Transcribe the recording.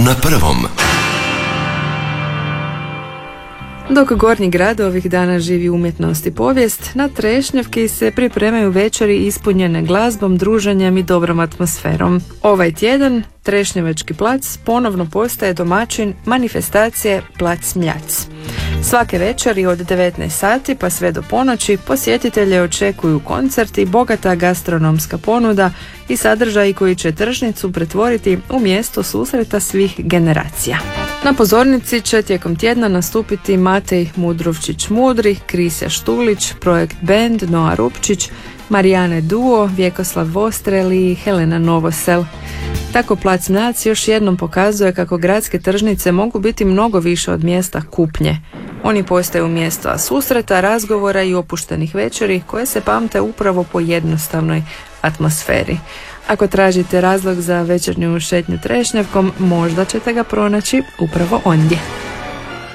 na prvom. Dok gornji grad ovih dana živi umjetnost i povijest, na Trešnjevki se pripremaju večeri ispunjene glazbom, druženjem i dobrom atmosferom. Ovaj tjedan Trešnjevački plac ponovno postaje domaćin manifestacije Plac Mljac. Svake večeri od 19 sati pa sve do ponoći posjetitelje očekuju koncerti, bogata gastronomska ponuda i sadržaji koji će tržnicu pretvoriti u mjesto susreta svih generacija. Na pozornici će tijekom tjedna nastupiti Matej Mudrovčić-Mudri, Krisja Štulić, Projekt Band, Noa Rupčić, Marijane Duo, Vjekoslav Vostrel i Helena Novosel. Tako Plac Mljac još jednom pokazuje kako gradske tržnice mogu biti mnogo više od mjesta kupnje. Oni postaju mjesta susreta, razgovora i opuštenih večeri koje se pamte upravo po jednostavnoj atmosferi. Ako tražite razlog za večernju šetnju Trešnjevkom, možda ćete ga pronaći upravo ondje.